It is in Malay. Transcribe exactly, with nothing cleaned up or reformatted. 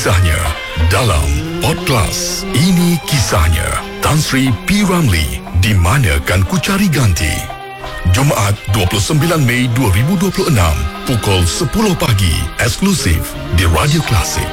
kisahnya dalam Podcast Ini Kisahnya Tan Sri P. Ramlee, Di Mana Kan Ku Cari Ganti. Jumaat dua puluh sembilan Mei dua ribu dua puluh enam pukul sepuluh pagi, eksklusif di Radio Klasik.